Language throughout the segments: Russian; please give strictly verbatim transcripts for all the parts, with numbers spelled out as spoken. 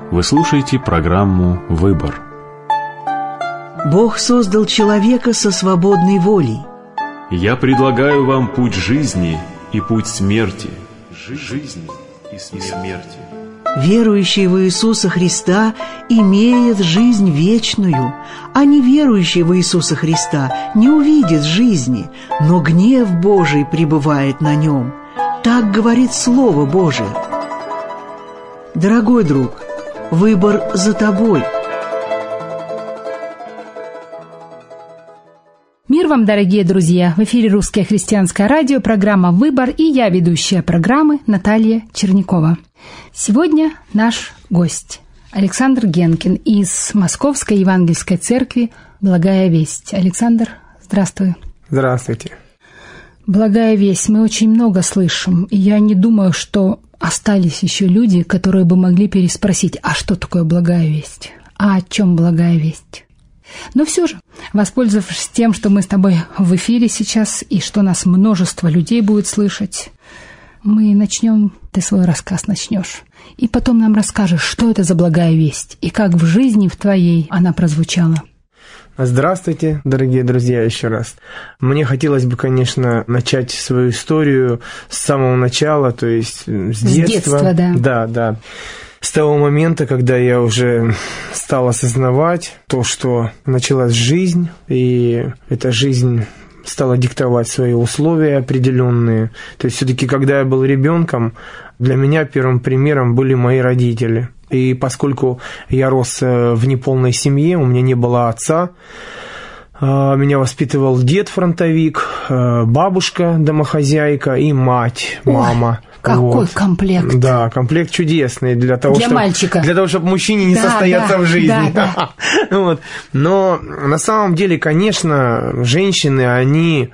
Вы слушаете программу «Выбор». Бог создал человека со свободной волей. Я предлагаю вам путь жизни и путь смерти. Жизни и смерти. Верующий в Иисуса Христа имеет жизнь вечную, а неверующий в Иисуса Христа не увидит жизни, но гнев Божий пребывает на нем. Так говорит Слово Божие. Дорогой друг, выбор за тобой. Мир вам, дорогие друзья! В эфире Русское христианское радио, программа «Выбор», и я, ведущая программы, Наталья Чернякова. Сегодня наш гость Александр Генкин из Московской Евангельской церкви «Благая весть». Александр, здравствуй. Здравствуйте. «Благая весть» мы очень много слышим, и я не думаю, что остались еще люди, которые бы могли переспросить, а что такое благая весть? А о чем благая весть? Но все же, воспользовавшись тем, что мы с тобой в эфире сейчас и что нас множество людей будет слышать, мы начнем, ты свой рассказ начнешь, и потом нам расскажешь, что это за благая весть и как в жизни в твоей она прозвучала. Здравствуйте, дорогие друзья, еще раз. Мне хотелось бы, конечно, начать свою историю с самого начала, то есть с детства. С детства, да. Да, да. С того момента, когда я уже стал осознавать то, что началась жизнь, и эта жизнь стала диктовать свои условия определенные. То есть все-таки, когда я был ребенком, для меня первым примером были мои родители. И поскольку я рос в неполной семье, у меня не было отца, меня воспитывал дед-фронтовик, бабушка домохозяйка и мать, мама. Ой, какой вот. Комплект. Да, комплект чудесный для того, для чтобы, мальчика. Для того, чтобы мужчине не да, состояться да, в жизни. Да, да. Вот. Но на самом деле, конечно, женщины, они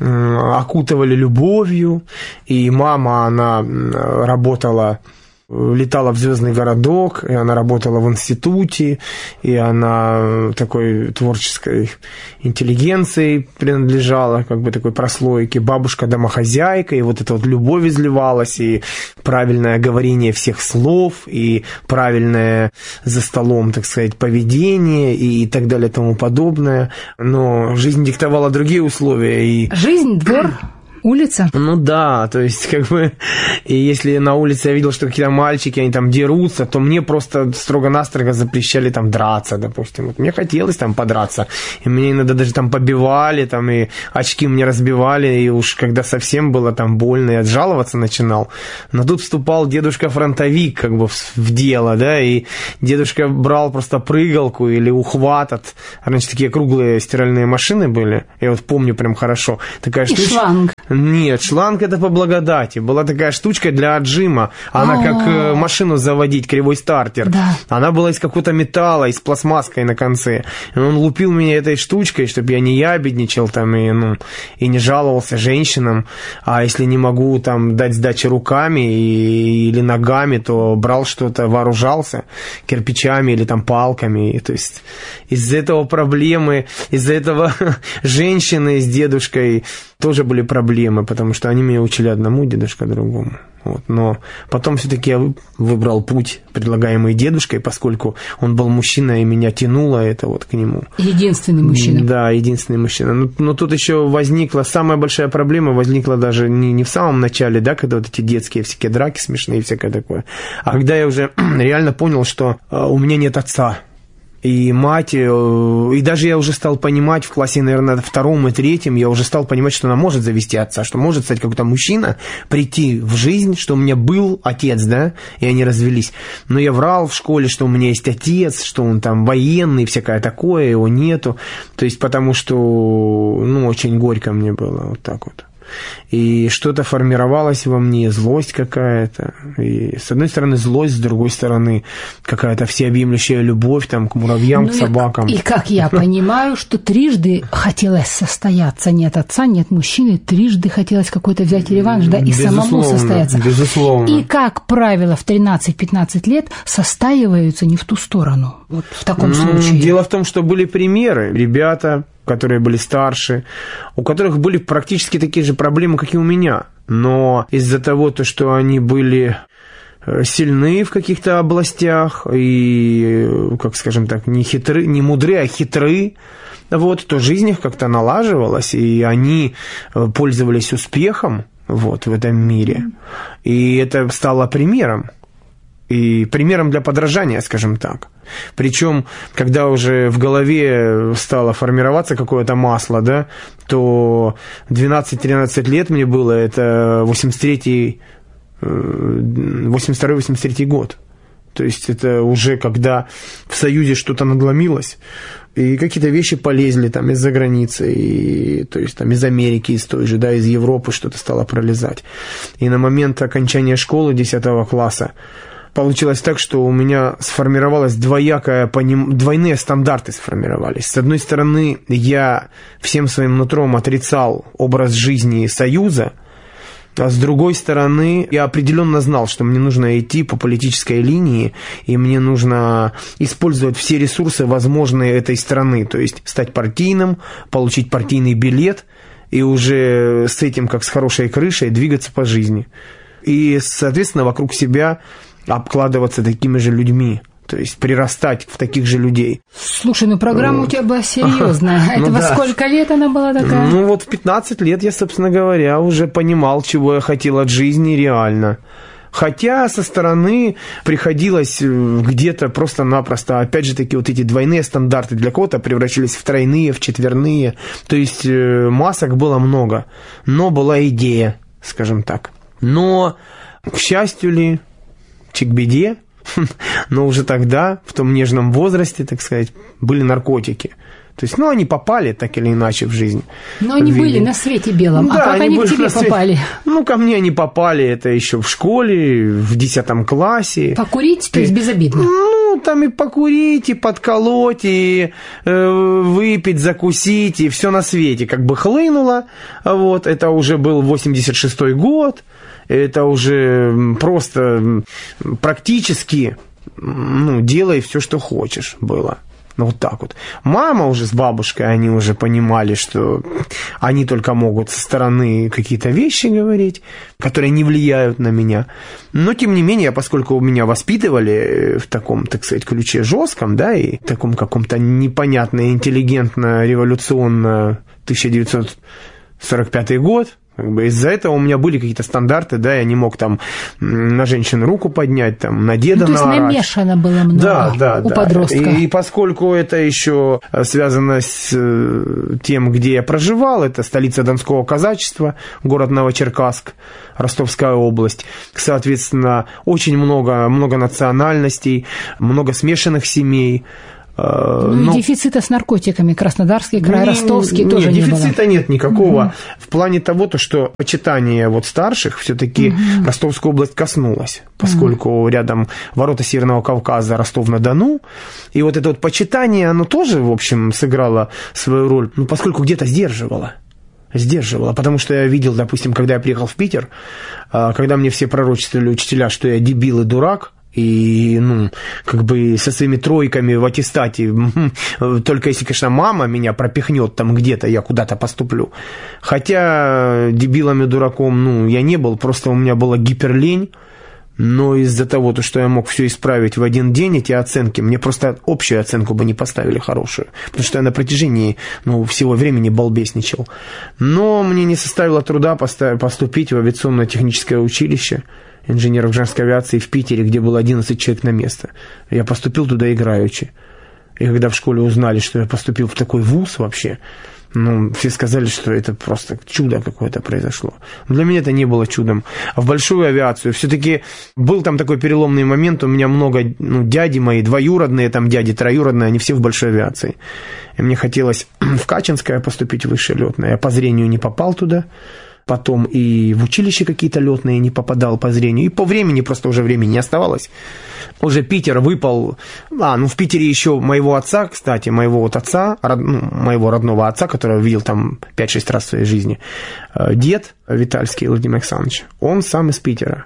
окутывали любовью, и мама, она работала, летала в звездный городок, и она работала в институте, и она такой творческой интеллигенции принадлежала, как бы такой прослойке. Бабушка домохозяйка, и вот эта вот любовь изливалась, и правильное говорение всех слов, и правильное за столом, так сказать, поведение, и так далее, и тому подобное. Но жизнь диктовала другие условия. И... Жизнь, двор... Улица? Ну да, то есть как бы, и если на улице я видел, что какие-то мальчики, они там дерутся, то мне просто строго-настрого запрещали там драться, допустим. Вот мне хотелось там подраться, и мне иногда даже там побивали, там, и очки мне разбивали, и уж когда совсем было там больно, я жаловаться начинал. Но тут вступал дедушка-фронтовик как бы в, в дело, да, и дедушка брал просто прыгалку или ухват от, раньше такие круглые стиральные машины были, я вот помню прям хорошо. Такая и штучка. Шланг. Нет, шланг это по благодати. Была такая штучка для отжима. Она О-о-о. как машину заводить, кривой стартер. Да. Она была из какого-то металла, из пластмасской на конце. И он лупил меня этой штучкой, чтобы я не ябедничал там и, ну, и не жаловался женщинам. А если не могу там дать сдачи руками и, или ногами, то брал что-то, вооружался кирпичами или там палками. И, то есть из-за этого проблемы, из-за этого женщины с дедушкой тоже были проблемы, потому что они меня учили одному, дедушка другому. Вот. Но потом все-таки я выбрал путь, предлагаемый дедушкой, поскольку он был мужчина, и меня тянуло это вот к нему. Единственный мужчина. Да, единственный мужчина. Но, но тут еще возникла, самая большая проблема возникла даже не, не в самом начале, да, когда вот эти детские всякие драки смешные и всякое такое, а когда я уже реально понял, что у меня нет отца. И мать, и даже я уже стал понимать в классе, наверное, втором и третьем, я уже стал понимать, что она может завести отца, что может стать какой-то мужчина, прийти в жизнь, что у меня был отец, да, и они развелись. Но я врал в школе, что у меня есть отец, что он там военный, всякое такое, его нету. То есть потому что, ну, очень горько мне было, вот так вот. И что-то формировалось во мне, злость какая-то. И с одной стороны злость, с другой стороны какая-то всеобъемлющая любовь там, к муравьям, ну к собакам. И, и как я понимаю, что трижды хотелось состояться. Нет отца, нет мужчины, трижды хотелось какой-то взять реванш, да, и безусловно, самому состояться. Безусловно. И, как правило, в тринадцать-пятнадцать лет состаиваются не в ту сторону. Вот в таком случае. Дело в том, что были примеры. Ребята, которые были старше, у которых были практически такие же проблемы, как и у меня. Но из-за того, что они были сильны в каких-то областях и, как скажем так, не хитры, не мудры, а хитры, вот, то жизнь их как-то налаживалась, и они пользовались успехом вот, в этом мире. И это стало примером. И примером для подражания, скажем так. Причем, когда уже в голове стало формироваться какое-то масло, да, то двенадцать-тринадцать лет мне было, это восемьдесят третий, восемьдесят второй восемьдесят третий год. То есть это уже когда в Союзе что-то надломилось, и какие-то вещи полезли там из-за границы, и, то есть там из Америки, из той же, да, из Европы что-то стало пролезать. И на момент окончания школы десятого класса получилось так, что у меня сформировалось двоякое, поним... двойные стандарты сформировались. С одной стороны, я всем своим нутром отрицал образ жизни Союза, а с другой стороны, я определенно знал, что мне нужно идти по политической линии, и мне нужно использовать все ресурсы, возможные этой страны, то есть стать партийным, получить партийный билет, и уже с этим, как с хорошей крышей, двигаться по жизни. И, соответственно, вокруг себя обкладываться такими же людьми, то есть прирастать в таких же людей. Слушай, ну программа вот у тебя была серьезная. Это ну, во да. сколько лет она была такая? Ну вот в пятнадцать лет я, собственно говоря, уже понимал, чего я хотел от жизни реально. Хотя со стороны приходилось где-то просто-напросто, опять же таки, вот эти двойные стандарты для кого-то превращались в тройные, в четверные. То есть масок было много, но была идея, скажем так. Но, к счастью ли, к беде, но уже тогда, в том нежном возрасте, так сказать, были наркотики. То есть, ну, они попали так или иначе в жизнь. Но они были на свете белом. Да, а как они, они к тебе попали? Ну, ко мне они попали, это еще в школе, в десятом классе. Покурить, то есть безобидно? Ну, там и покурить, и подколоть, и э, выпить, закусить, и все на свете как бы хлынуло. Вот, это уже был восемьдесят шестой год. Это уже просто практически, ну, делай все, что хочешь, было. Ну, вот так вот. Мама уже с бабушкой, они уже понимали, что они только могут со стороны какие-то вещи говорить, которые не влияют на меня. Но, тем не менее, поскольку меня воспитывали в таком, так сказать, ключе жестком, да, и в таком каком-то непонятно, интеллигентно, революционно тысяча девятьсот сорок пятый год, как бы из-за этого у меня были какие-то стандарты, да, я не мог там на женщину руку поднять, там, на деда ну, то наорать. То есть намешано было много да, да, у да. подростка. И, и поскольку это еще связано с тем, где я проживал, это столица Донского казачества, город Новочеркасск, Ростовская область, соответственно, очень много, много национальностей, много смешанных семей. Ну, ну, и дефицита с наркотиками. Краснодарский край, не, Ростовский не, тоже не было. Дефицита нет никакого. Угу. В плане того, то, что почитание вот старших все-таки угу. Ростовскую область коснулось, поскольку угу. рядом ворота Северного Кавказа, Ростов-на-Дону. И вот это вот почитание, оно тоже, в общем, сыграло свою роль. Ну, поскольку где-то сдерживало. Сдерживала, потому что я видел, допустим, когда я приехал в Питер, когда мне все пророчествовали учителя, что я дебил и дурак, и, ну, как бы со своими тройками в аттестате, только если, конечно, мама меня пропихнет там где-то, я куда-то поступлю. Хотя дебилом и дураком, ну, я не был, просто у меня была гиперлень, но из-за того, что я мог все исправить в один день, эти оценки, мне просто общую оценку бы не поставили хорошую, потому что я на протяжении, ну, всего времени балбесничал. Но мне не составило труда поступить в авиационно-техническое училище инженеров гражданской авиации в Питере, где было одиннадцать человек на место. Я поступил туда играючи. И когда в школе узнали, что я поступил в такой вуз вообще, ну, все сказали, что это просто чудо какое-то произошло. Но для меня это не было чудом. А в большую авиацию все-таки был там такой переломный момент. У меня много, ну, дяди мои, двоюродные, там дяди, троюродные, они все в большой авиации. И мне хотелось в Качинское поступить в высшее летное. Я по зрению не попал туда. Потом и в училище какие-то летные не попадал по зрению. И по времени, просто уже времени не оставалось. Уже Питер выпал. А, ну в Питере еще моего отца, кстати, моего вот отца, род, ну, моего родного отца, которого видел там пять-шесть раз в своей жизни, дед Витальский Владимир Александрович, он сам из Питера.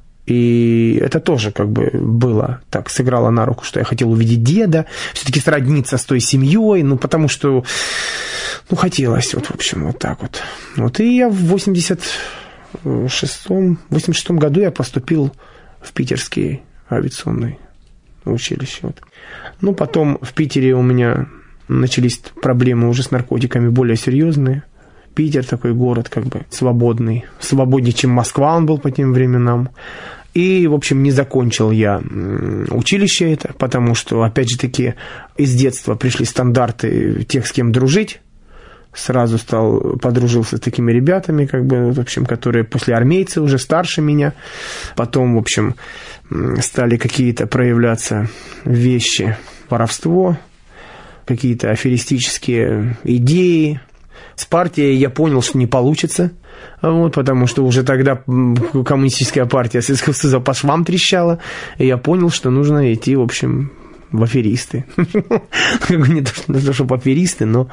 И это тоже как бы было так, сыграло на руку, что я хотел увидеть деда, все-таки сродниться с той семьей, ну, потому что, ну, хотелось, вот, в общем, вот так вот. Вот, и я в восемьдесят шестом, восемьдесят шестом году я поступил в питерский авиационный училище. Вот. Ну, потом в Питере у меня начались проблемы уже с наркотиками более серьезные. Питер такой город как бы свободный, свободнее, чем Москва он был по тем временам. И, в общем, не закончил я училище это, потому что, опять же таки, из детства пришли стандарты тех, с кем дружить. Сразу стал, подружился с такими ребятами, как бы, в общем, которые после армейцы уже старше меня. Потом, в общем, стали какие-то проявляться вещи, воровство, какие-то аферистические идеи. С партией я понял, что не получится, вот, потому что уже тогда коммунистическая партия Советского Союза по швам трещала, и я понял, что нужно идти, в общем, в аферисты. Не то, чтобы аферисты, но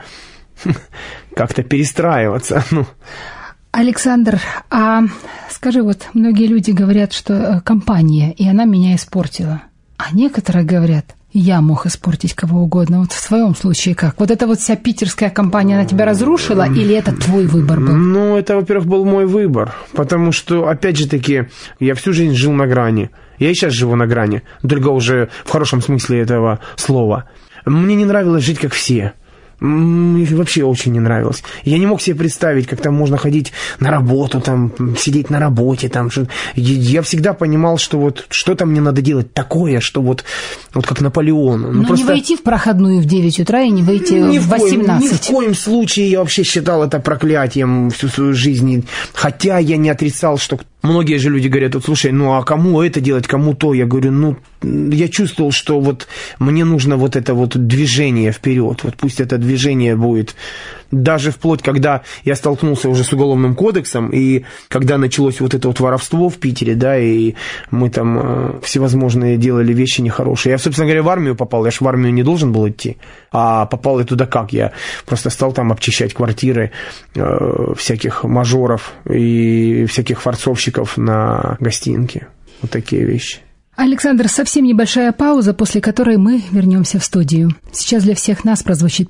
как-то перестраиваться. Александр, а скажи, вот многие люди говорят, что компания, и она меня испортила, а некоторые говорят, я мог испортить кого угодно. Вот в твоем случае как? Вот эта вот вся питерская компания, она тебя разрушила, или это твой выбор был? Ну, это, во-первых, был мой выбор, потому что, опять же таки, я всю жизнь жил на грани. Я и сейчас живу на грани, только уже в хорошем смысле этого слова. Мне не нравилось жить как все. Мне вообще очень не нравилось. Я не мог себе представить, как там можно ходить на работу, там, сидеть на работе. Там. Я всегда понимал, что вот что-то мне надо делать такое, что вот, вот как Наполеон. Ну, Но просто... не войти в проходную в девять утра и не выйти ни в восемнадцать. Ни в коем случае я вообще считал это проклятием всю свою жизнь. Хотя я не отрицал, что... Многие же люди говорят, вот, слушай, ну а кому это делать, кому то? Я говорю, ну, я чувствовал, что вот мне нужно вот это вот движение вперед. Вот пусть это движение будет. Даже вплоть, когда я столкнулся уже с Уголовным кодексом, и когда началось вот это вот воровство в Питере, да, и мы там э, всевозможные делали вещи нехорошие. Я, собственно говоря, в армию попал, я же в армию не должен был идти, а попал я туда как? Я просто стал там обчищать квартиры э, всяких мажоров и всяких форцовщиков на гостинке. Вот такие вещи. Александр, совсем небольшая пауза, после которой мы вернемся в студию. Сейчас для всех нас прозвучит